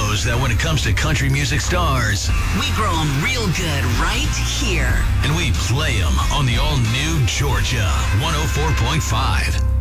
knows that when it comes to country music stars, we grow them real good right here. And we play them on the all-new Georgia 104.5.